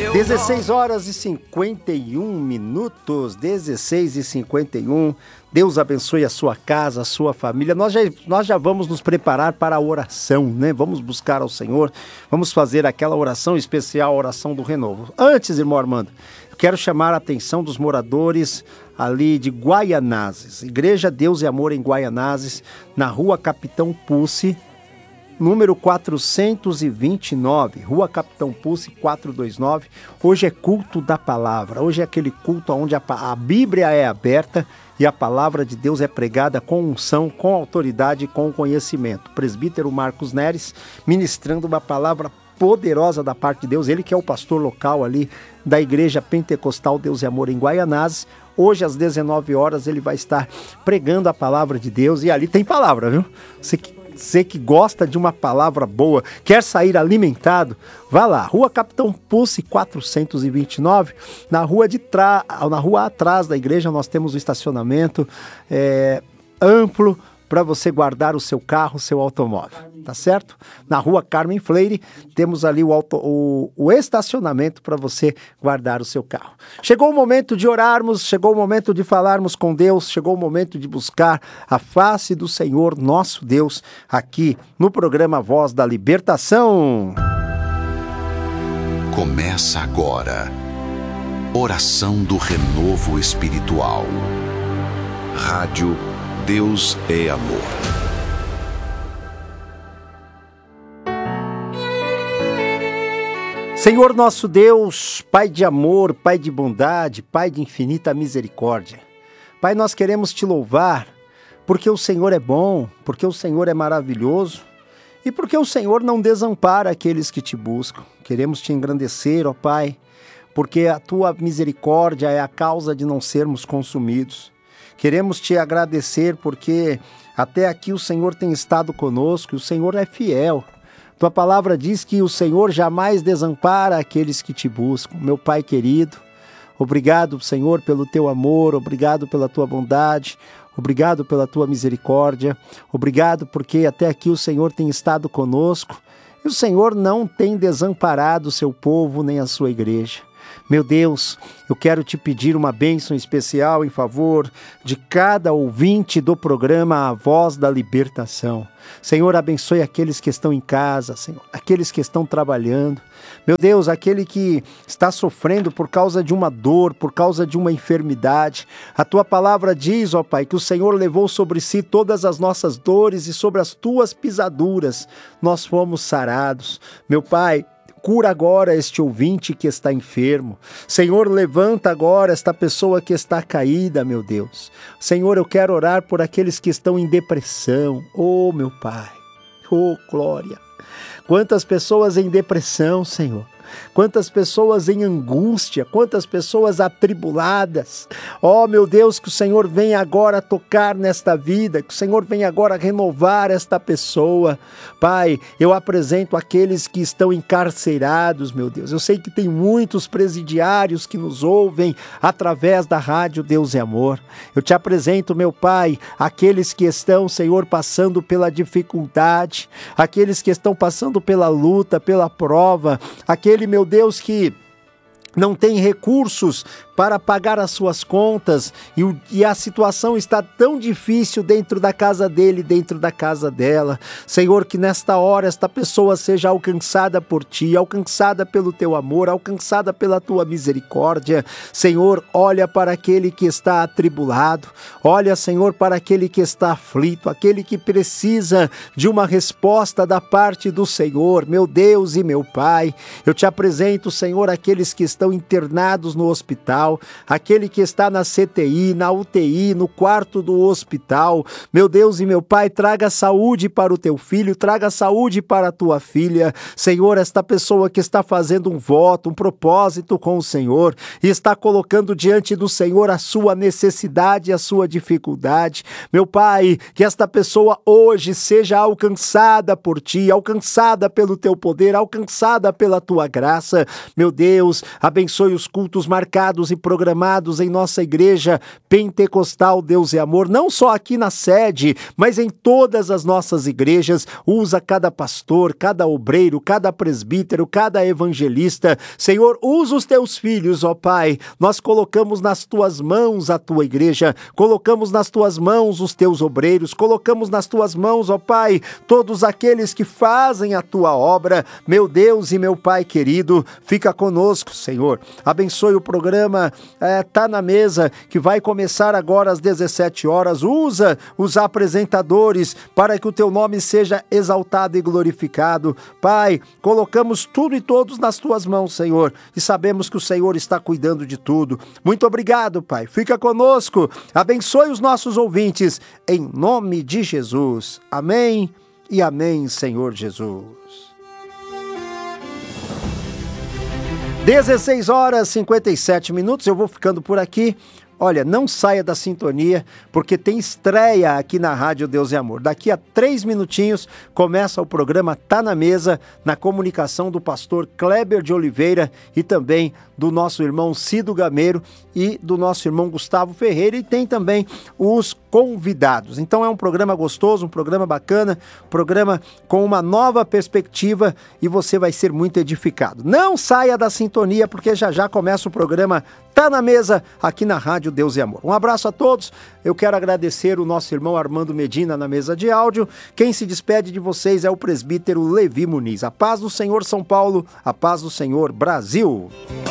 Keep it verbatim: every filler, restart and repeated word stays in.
dezesseis horas e cinquenta e um minutos, dezesseis e cinquenta e um. Deus abençoe a sua casa, a sua família. Nós já, nós já vamos nos preparar para a oração, né? Vamos buscar ao Senhor, vamos fazer aquela oração especial, a oração do renovo. Antes, irmão Armando, eu quero chamar a atenção dos moradores ali de Guaianazes, Igreja Deus e Amor em Guaianazes, na rua Capitão Pucci, número quatrocentos e vinte e nove, Rua Capitão Pucci, quatrocentos e vinte e nove. Hoje é culto da palavra, hoje é aquele culto onde a, a Bíblia é aberta e a palavra de Deus é pregada com unção, com autoridade e com conhecimento. O presbítero Marcos Neres ministrando uma palavra poderosa da parte de Deus, ele que é o pastor local ali da Igreja Pentecostal Deus e Amor em Guaianazes. Hoje às dezenove horas ele vai estar pregando a palavra de Deus e ali tem palavra, viu? Você que Você que gosta de uma palavra boa, quer sair alimentado, vá lá, Rua Capitão Pucci, quatrocentos e vinte e nove, na rua, de tra... na rua atrás da igreja nós temos um estacionamento é, amplo para você guardar o seu carro, o seu automóvel, tá certo? Na rua Carmen Freire, temos ali o, auto... o... o estacionamento para você guardar o seu carro. Chegou o momento de orarmos, chegou o momento de falarmos com Deus, chegou o momento de buscar a face do Senhor, nosso Deus, aqui no programa Voz da Libertação. Começa agora, Oração do Renovo Espiritual. Rádio Deus é Amor. Senhor nosso Deus, Pai de amor, Pai de bondade, Pai de infinita misericórdia. Pai, nós queremos te louvar porque o Senhor é bom, porque o Senhor é maravilhoso e porque o Senhor não desampara aqueles que te buscam. Queremos te engrandecer, ó Pai, porque a tua misericórdia é a causa de não sermos consumidos. Queremos te agradecer porque até aqui o Senhor tem estado conosco e o Senhor é fiel. Tua palavra diz que o Senhor jamais desampara aqueles que te buscam. Meu Pai querido, obrigado, Senhor, pelo teu amor, obrigado pela tua bondade, obrigado pela tua misericórdia, obrigado porque até aqui o Senhor tem estado conosco e o Senhor não tem desamparado o seu povo nem a sua igreja. Meu Deus, eu quero te pedir uma bênção especial em favor de cada ouvinte do programa A Voz da Libertação. Senhor, abençoe aqueles que estão em casa, Senhor, aqueles que estão trabalhando. Meu Deus, aquele que está sofrendo por causa de uma dor, por causa de uma enfermidade. A tua palavra diz, ó Pai, que o Senhor levou sobre si todas as nossas dores e sobre as tuas pisaduras nós fomos sarados. Meu Pai, cura agora este ouvinte que está enfermo. Senhor, levanta agora esta pessoa que está caída, meu Deus. Senhor, eu quero orar por aqueles que estão em depressão. Oh, meu Pai. Oh, glória. Quantas pessoas em depressão, Senhor. Quantas pessoas em angústia, quantas pessoas atribuladas. Ó, meu Deus, que o Senhor venha agora tocar nesta vida, que o Senhor venha agora renovar esta pessoa. Pai, eu apresento aqueles que estão encarcerados, meu Deus. Eu sei que tem muitos presidiários que nos ouvem através da rádio Deus é Amor. Eu te apresento, meu Pai, aqueles que estão, Senhor, passando pela dificuldade, aqueles que estão passando pela luta, pela prova, aqueles meu Deus, que não tem recursos para pagar as suas contas e, o, e a situação está tão difícil dentro da casa dele, dentro da casa dela. Senhor, que nesta hora esta pessoa seja alcançada por ti, alcançada pelo teu amor, alcançada pela tua misericórdia. Senhor, olha para aquele que está atribulado, olha, Senhor, para aquele que está aflito, aquele que precisa de uma resposta da parte do Senhor. Meu Deus e meu Pai, eu te apresento, Senhor, aqueles que estão internados no hospital, aquele que está na C T I, na U T I, no quarto do hospital. Meu Deus e meu Pai, traga saúde para o teu filho, traga saúde para a tua filha. Senhor, esta pessoa que está fazendo um voto, um propósito com o Senhor e está colocando diante do Senhor a sua necessidade, a sua dificuldade. Meu Pai, que esta pessoa hoje seja alcançada por ti, alcançada pelo teu poder, alcançada pela tua graça. Meu Deus, abençoe os cultos marcados e programados em nossa igreja pentecostal Deus e Amor, não só aqui na sede, mas em todas as nossas igrejas. Usa cada pastor, cada obreiro, cada presbítero, cada evangelista. Senhor, usa os teus filhos, ó Pai. Nós colocamos nas tuas mãos a tua igreja, colocamos nas tuas mãos os teus obreiros, colocamos nas tuas mãos, ó Pai, todos aqueles que fazem a tua obra. Meu Deus e meu Pai querido, fica conosco, Senhor. Abençoe o programa é, Tá na Mesa, que vai começar agora às dezessete horas. Usa os apresentadores para que o teu nome seja exaltado e glorificado. Pai, colocamos tudo e todos nas tuas mãos, Senhor, e sabemos que o Senhor está cuidando de tudo. Muito obrigado, Pai. Fica conosco. Abençoe os nossos ouvintes, em nome de Jesus. Amém e amém, Senhor Jesus. dezesseis horas e cinquenta e sete minutos, eu vou ficando por aqui. Olha, não saia da sintonia, porque tem estreia aqui na Rádio Deus e Amor. Daqui a três minutinhos começa o programa Tá na Mesa, na comunicação do pastor Kleber de Oliveira e também do nosso irmão Cido Gameiro e do nosso irmão Gustavo Ferreira, e tem também os convidados. Então é um programa gostoso, um programa bacana, um programa com uma nova perspectiva, e você vai ser muito edificado. Não saia da sintonia, porque já já começa o programa Tá na Mesa, aqui na Rádio Deus e Amor. Um abraço a todos. Eu quero agradecer o nosso irmão Armando Medina na mesa de áudio. Quem se despede de vocês é o presbítero Levi Muniz. A paz do Senhor, São Paulo. A paz do Senhor, Brasil.